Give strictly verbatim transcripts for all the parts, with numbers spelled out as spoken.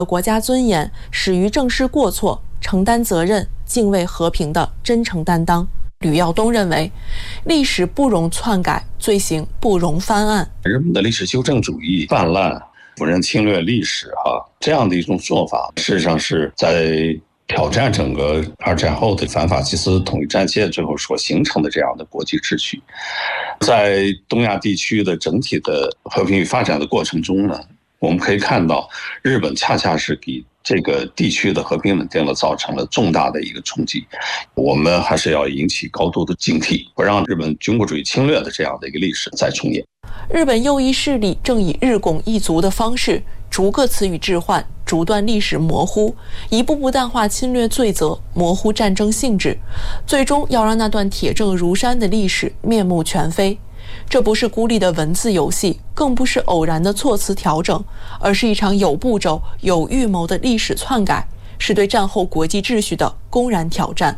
国家尊严，始于正视过错、承担责任、敬畏和平的真诚担当。吕耀东认为，历史不容篡改，罪行不容翻案。 日本的历史修正主义泛滥，否认侵略历史哈，这样的一种做法，事实上是在挑战整个二战后的反法西斯统一战线最后所形成的这样的国际秩序。在东亚地区的整体的和平与发展的过程中呢，我们可以看到，日本恰恰是给这个地区的和平稳定了造成了重大的一个冲击。我们还是要引起高度的警惕，不让日本军国主义侵略的这样的一个历史再重演。 日本右翼势力正以日拱一卒的方式，逐个词语置换，逐段历史模糊，一步步淡化侵略罪责，模糊战争性质，最终要让那段铁证如山的历史面目全非。这不是孤立的文字游戏，更不是偶然的措辞调整，而是一场有步骤、有预谋的历史篡改，是对战后国际秩序的公然挑战。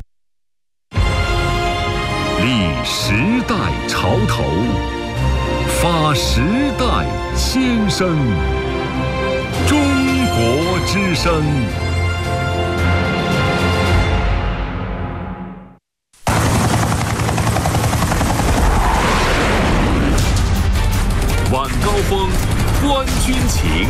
立时代潮头，发时代先声，中国之声。晚高峰，观军情。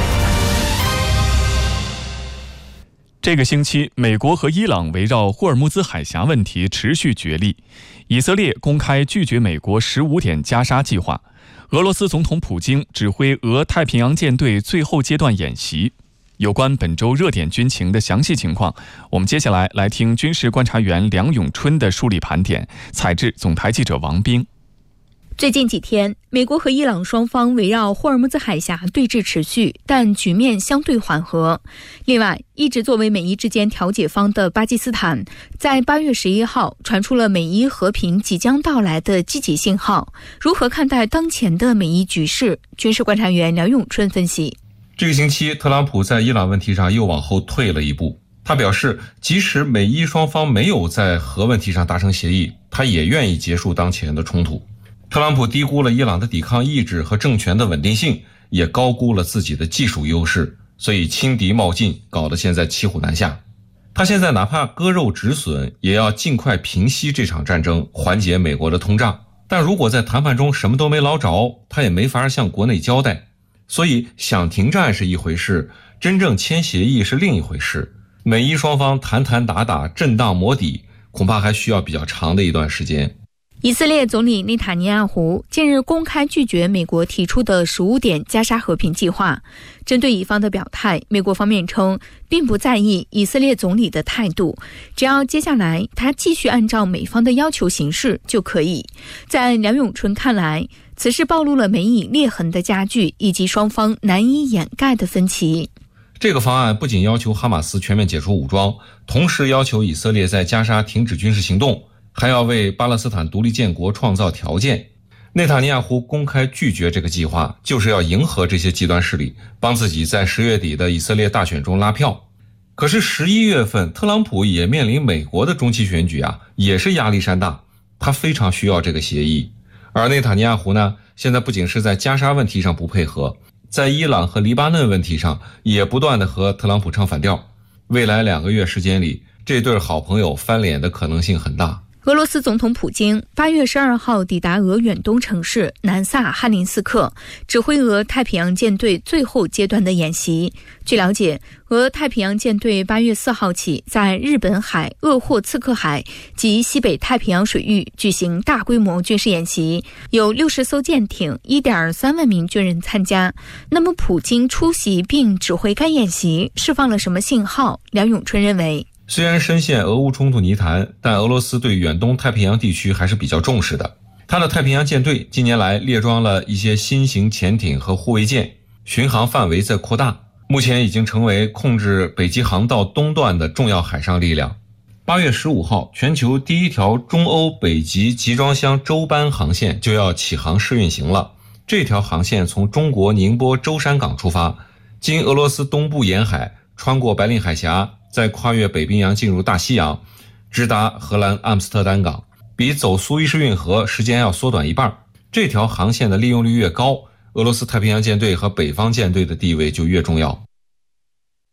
这个星期，美国和伊朗围绕霍尔木兹海峡问题持续角力。以色列公开拒绝美国十五点加沙计划。俄罗斯总统普京指挥俄太平洋舰队最后阶段演习。有关本周热点军情的详细情况，我们接下来来听军事观察员梁永春的梳理盘点，采制总台记者王冰。 最近几天，美国和伊朗双方围绕霍尔木兹海峡对峙持续，但局面相对缓和。另外，一直作为美伊之间调解方的巴基斯坦，在八月十一号传出了美伊和平即将到来的积极信号。如何看待当前的美伊局势？军事观察员梁永春分析。 这个星期，特朗普在伊朗问题上又往后退了一步。他表示，即使美伊双方没有在核问题上达成协议，他也愿意结束当前的冲突。特朗普低估了伊朗的抵抗意志和政权的稳定性，也高估了自己的技术优势，所以轻敌冒进，搞得现在骑虎难下。他现在哪怕割肉止损，也要尽快平息这场战争，缓解美国的通胀。但如果在谈判中什么都没捞着，他也没法向国内交代。所以想停战是一回事，真正签协议是另一回事。美伊双方谈谈打打，震荡磨底，恐怕还需要比较长的一段时间。 以色列总理内塔尼亚胡近日公开拒绝美国提出的十五点加沙和平计划。针对以方的表态，美国方面称并不在意以色列总理的态度，只要接下来他继续按照美方的要求行事就可以。在梁永春看来，此事暴露了美以裂痕的加剧，以及双方难以掩盖的分歧。 这个方案不仅要求哈马斯全面解除武装，同时要求以色列在加沙停止军事行动，还要为巴勒斯坦独立建国创造条件。内塔尼亚胡公开拒绝这个计划，就是要迎合这些极端势力，帮自己在十月底的以色列大选中拉票。可是十一月份，特朗普也面临美国的中期选举啊，也是压力山大，他非常需要这个协议。而内塔尼亚胡呢，现在不仅是在加沙问题上不配合，在伊朗和黎巴嫩问题上也不断的和特朗普唱反调。未来两个月时间里，这对好朋友翻脸的可能性很大。 俄罗斯总统普京八月十二号抵达俄远东城市南萨哈林斯克，指挥俄太平洋舰队最后阶段的演习。据了解，俄太平洋舰队八月四号起在日本海、鄂霍次克海及西北太平洋水域举行大规模军事演习，有六十艘舰艇、一点三万名军人参加。那么，普京出席并指挥该演习，释放了什么信号？梁永春认为， 虽然深陷俄乌冲突泥潭，但俄罗斯对远东太平洋地区还是比较重视的。它的太平洋舰队近年来列装了一些新型潜艇和护卫舰，巡航范围在扩大，目前已经成为控制北极航道东段的重要海上力量。八月十五号，全球第一条中欧北极集装箱舟班航线就要起航试运行了。这条航线从中国宁波舟山港出发，经俄罗斯东部沿海，穿过白令海峡，再跨越北冰洋进入大西洋，直达荷兰阿姆斯特丹港，比走苏伊士运河时间要缩短一半。这条航线的利用率越高，俄罗斯太平洋舰队和北方舰队的地位就越重要。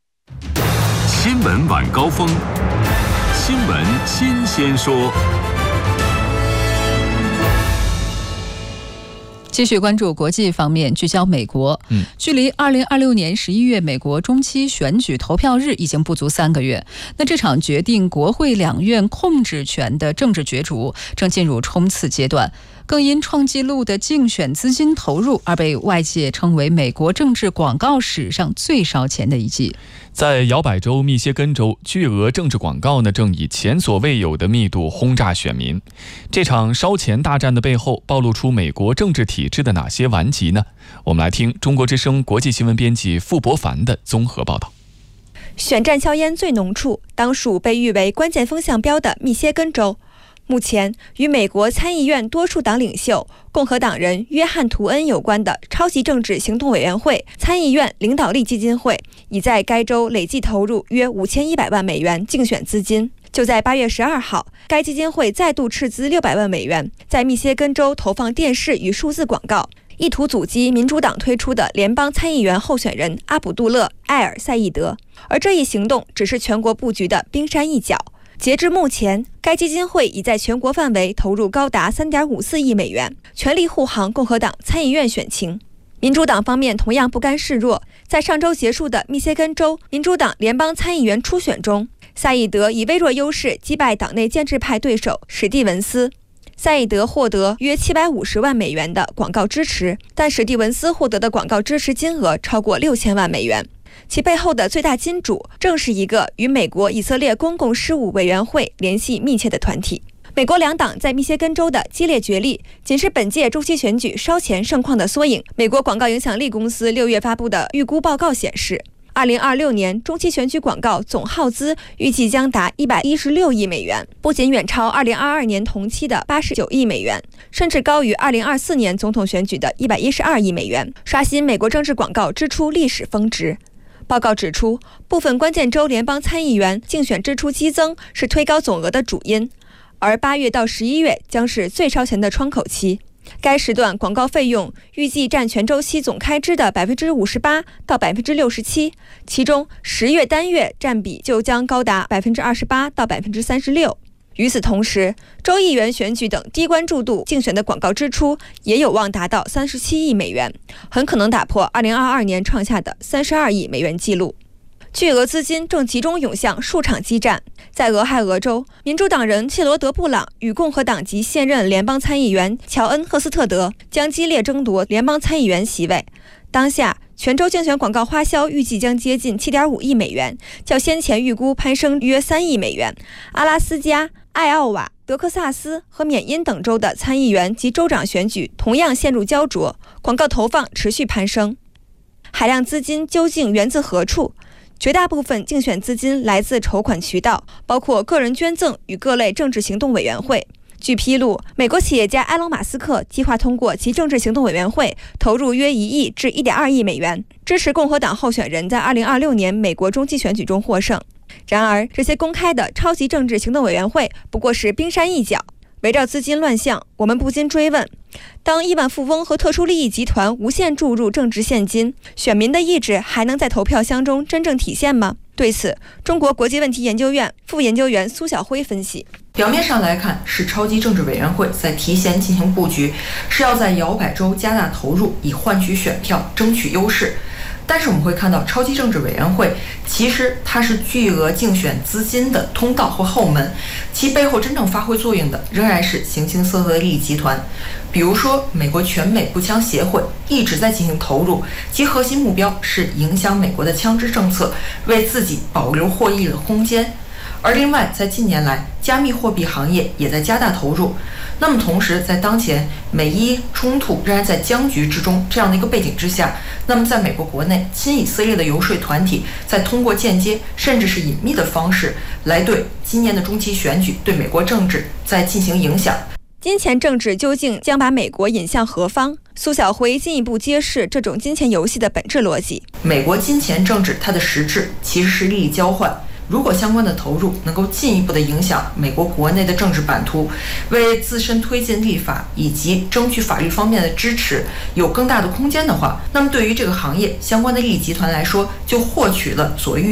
新闻晚高峰，新闻新鲜说。 继续关注国际方面，聚焦美国。嗯，距离二零二六年十一月美国中期选举投票日已经不足三个月。那这场决定国会两院控制权的政治角逐正进入冲刺阶段，更因创纪录的竞选资金投入而被外界称为美国政治广告史上最烧钱的一季。 在摇摆州密歇根州，巨额政治广告呢正以前所未有的密度轰炸选民。这场烧钱大战的背后，暴露出美国政治体制的哪些顽疾呢？我们来听中国之声国际新闻编辑傅博凡的综合报道。 选战硝烟最浓处，当属被誉为关键风向标的密歇根州。目前，与美国参议院多数党领袖共和党人约翰·图恩有关的超级政治行动委员会参议院领导力基金会，已在该州累计投入约五千一百万美元竞选资金。就在八月十二号，该基金会再度斥资六百万美元，在密歇根州投放电视与数字广告，意图阻击民主党推出的联邦参议员候选人阿卜杜勒·埃尔赛义德。而这一行动只是全国布局的冰山一角。截至目前，该基金会已在全国范围投入高达 三点五四亿美元，全力护航共和党参议院选情。民主党方面同样不甘示弱，在上周结束的密歇根州民主党联邦参议员初选中，赛义德以微弱优势击败党内建制派对手史蒂文斯。赛义德获得约七百五十万美元的广告支持，但史蒂文斯获得的广告支持金额超过六千万美元。其背后的最大金主正是一个与美国以色列公共事务委员会联系密切的团体。美国两党在密歇根州的激烈角力，仅是本届中期选举烧钱盛况的缩影。美国广告影响力公司六月发布的预估报告显示，二零二六年中期选举广告总耗资预计将达一百一十六亿美元，不仅远超二零二二年同期的八十九亿美元，甚至高于二零二四年总统选举的一百一十二亿美元，刷新美国政治广告支出历史峰值。报告指出，部分关键州联邦参议员竞选支出激增是推高总额的主因，而八月到十一月将是最烧钱的窗口期。该时段广告费用预计占全周期总开支的 百分之五十八 到 百分之六十七， 其中十月单月占比就将高达 百分之二十八 到 百分之三十六。与此同时，州议员选举等低关注度竞选的广告支出也有望达到三十七亿美元，很可能打破二零二二年创下的三十二亿美元纪录。巨额资金正集中涌向数场激战。在俄亥俄州，民主党人切罗德·布朗与共和党籍现任联邦参议员乔恩·赫斯特德将激烈争夺联邦参议员席位。当下，全州竞选广告花销预计将接近 七点五亿美元，较先前预估攀升约三亿美元。阿拉斯加、艾奥瓦、德克萨斯和缅因等州的参议员及州长选举同样陷入焦灼，广告投放持续攀升。海量资金究竟源自何处？绝大部分竞选资金来自筹款渠道，包括个人捐赠与各类政治行动委员会。据披露，美国企业家埃隆·马斯克计划通过其政治行动委员会投入约一亿至 一点二亿美元，支持共和党候选人在二零二六年美国中期选举中获胜。然而，这些公开的超级政治行动委员会不过是冰山一角。围绕资金乱象，我们不禁追问：当亿万富翁和特殊利益集团无限注入政治现金，选民的意志还能在投票箱中真正体现吗？对此，中国国际问题研究院副研究员苏晓辉分析： 表面上来看，是超级政治委员会在提前进行布局，是要在摇摆州加大投入，以换取选票，争取优势。但是我们会看到，超级政治委员会其实它是巨额竞选资金的通道或后门，其背后真正发挥作用的仍然是形形色色的利益集团。比如说，美国全美步枪协会一直在进行投入，其核心目标是影响美国的枪支政策，为自己保留获益的空间。而另外，在近年来，加密货币行业也在加大投入。那么同时，在当前美伊冲突仍然在僵局之中这样的一个背景之下，那么在美国国内，亲以色列的游说团体在通过间接甚至是隐秘的方式来对今年的中期选举、对美国政治在进行影响。 金钱政治究竟将把美国引向何方？苏晓辉进一步揭示这种金钱游戏的本质逻辑。 美国金钱政治它的实质其实是利益交换。如果相关的投入能够进一步的影响美国国内的政治版图，为自身推进立法以及争取法律方面的支持有更大的空间的话，那么对于这个行业相关的利益集团来说，就获取了所预